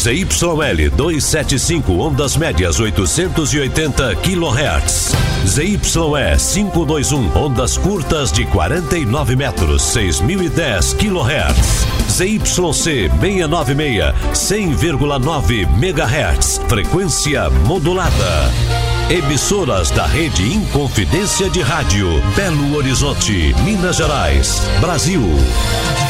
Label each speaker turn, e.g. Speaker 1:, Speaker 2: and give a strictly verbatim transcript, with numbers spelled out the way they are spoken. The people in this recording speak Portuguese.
Speaker 1: Z Y L duzentos e setenta e cinco, ondas médias oitocentos e oitenta quilohertz. Z Y E quinhentos e vinte e um, ondas curtas de quarenta e nove metros, seis mil e dez quilohertz. Z Y C seiscentos e noventa e seis, cem vírgula nove megahertz, frequência modulada. Emissoras da rede Inconfidência de Rádio, Belo Horizonte, Minas Gerais, Brasil.